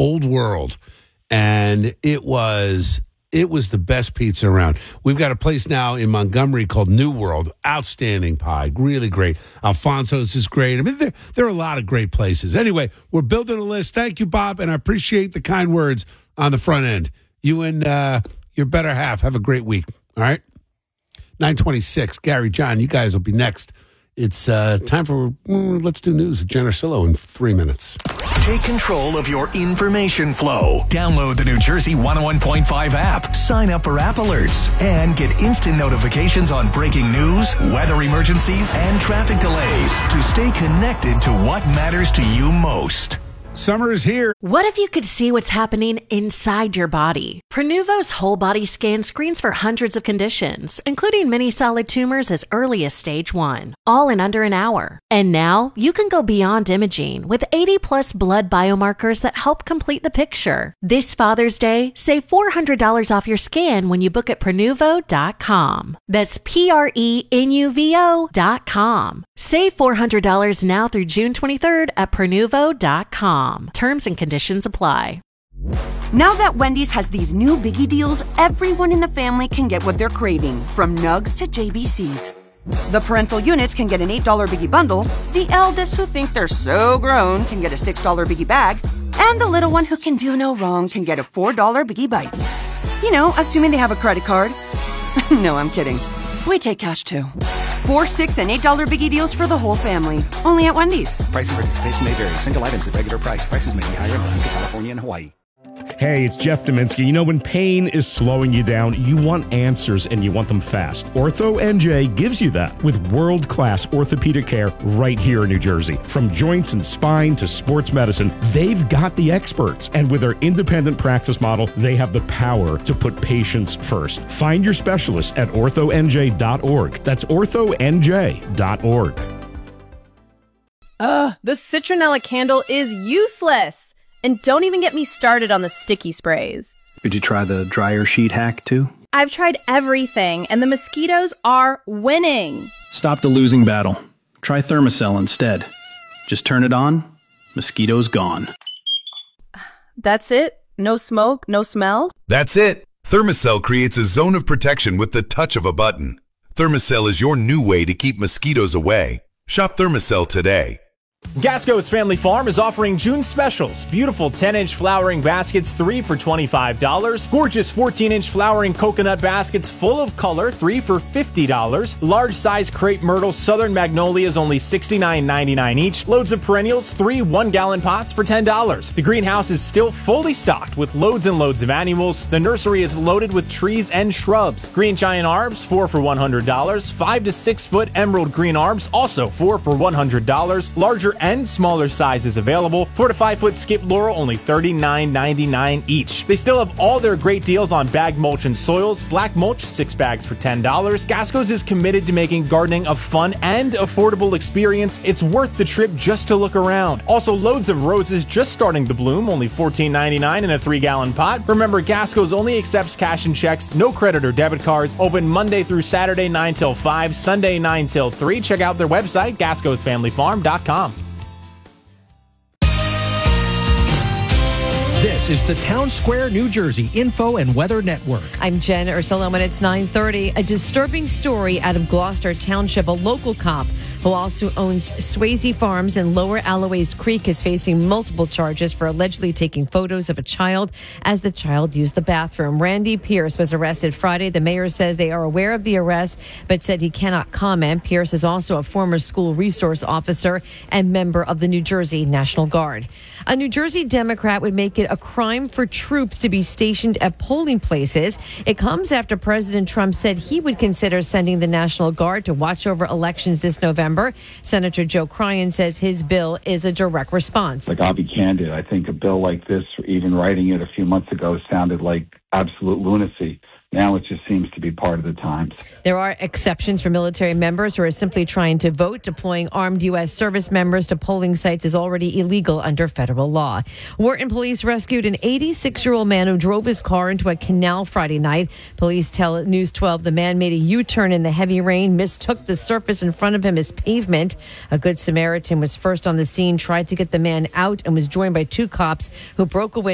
Old World, and it was the best pizza around. We've got a place now in Montgomery called New World. Outstanding pie. Really great. Alfonso's is great. I mean, there are a lot of great places. Anyway, we're building a list. Thank you, Bob, and I appreciate the kind words on the front end. You and your better half have a great week. All right? 9:26. Gary, John, you guys will be next. It's time for Let's Do News with Jen Ursillo in 3 minutes. Take control of your information flow. Download the New Jersey 101.5 app. Sign up for app alerts and get instant notifications on breaking news, weather emergencies, and traffic delays to stay connected to what matters to you most. Summer is here. What if you could see what's happening inside your body? Prenuvo's whole body scan screens for hundreds of conditions, including many solid tumors as early as stage 1, all in under an hour. And now you can go beyond imaging with 80 plus blood biomarkers that help complete the picture. This Father's Day, save $400 off your scan when you book at Prenuvo.com. That's Prenuvo.com. Save $400 now through June 23rd at Prenuvo.com. Terms and conditions apply. Now that Wendy's has these new biggie deals, everyone in the family can get what they're craving, from nugs to JBCs. The parental units can get an $8 biggie bundle, the eldest who think they're so grown can get a $6 biggie bag, and the little one who can do no wrong can get a $4 biggie bites. You know, assuming they have a credit card. No, I'm kidding. We take cash too. $4, $6, and $8 biggie deals for the whole family. Only at Wendy's. Price and participation may vary. Single items at regular price. Prices may be higher in Alaska, California, and Hawaii. Hey, it's Jeff Dominski. You know, when pain is slowing you down, you want answers and you want them fast. Ortho NJ gives you that with world-class orthopedic care right here in New Jersey. From joints and spine to sports medicine, they've got the experts. And with their independent practice model, they have the power to put patients first. Find your specialist at orthonj.org. That's orthonj.org. The citronella candle is useless. And don't even get me started on the sticky sprays. Did you try the dryer sheet hack too? I've tried everything, and the mosquitoes are winning. Stop the losing battle. Try Thermacell instead. Just turn it on, mosquitoes gone. That's it? No smoke, no smell? That's it. Thermacell creates a zone of protection with the touch of a button. Thermacell is your new way to keep mosquitoes away. Shop Thermacell today. Gasco's Family Farm is offering June specials. Beautiful 10-inch flowering baskets, 3 for $25. Gorgeous 14-inch flowering coconut baskets full of color, 3 for $50. Large size crepe myrtle southern magnolias, only $69.99 each. Loads of perennials, 3 1-gallon pots for $10. The greenhouse is still fully stocked with loads and loads of annuals. The nursery is loaded with trees and shrubs. Green giant arbs, 4 for $100. 5 to 6 foot emerald green arbs, also 4 for $100. Larger and smaller sizes available. 4 to 5 foot skip laurel, only $39.99 each. They still have all their great deals on bag mulch and soils. Black mulch, 6 bags for $10. Gasco's is committed to making gardening a fun and affordable experience. It's worth the trip just to look around. Also, loads of roses just starting to bloom, only $14.99 in a 3-gallon pot. Remember, Gasco's only accepts cash and checks, no credit or debit cards. Open Monday through Saturday 9 till 5, Sunday 9 till 3. Check out their website, gascosfamilyfarm.com. This is the Town Square, New Jersey Info and Weather Network. I'm Jen Ursillo, and it's 9:30. A disturbing story out of Gloucester Township. A local cop who also owns Swayze Farms in Lower Alloways Creek is facing multiple charges for allegedly taking photos of a child as the child used the bathroom. Randy Pierce was arrested Friday. The mayor says they are aware of the arrest, but said he cannot comment. Pierce is also a former school resource officer and member of the New Jersey National Guard. A New Jersey Democrat would make it a crime for troops to be stationed at polling places. It comes after President Trump said he would consider sending the National Guard to watch over elections this November. Senator Joe Cryan says his bill is a direct response. I'll be candid. I think a bill like this, even writing it a few months ago, sounded like absolute lunacy. Now it just seems to be part of the times. There are exceptions for military members who are simply trying to vote. Deploying armed U.S. service members to polling sites is already illegal under federal law. Wharton police rescued an 86-year-old man who drove his car into a canal Friday night. Police tell News 12 the man made a U-turn in the heavy rain, mistook the surface in front of him as pavement. A Good Samaritan was first on the scene, tried to get the man out, and was joined by 2 cops who broke away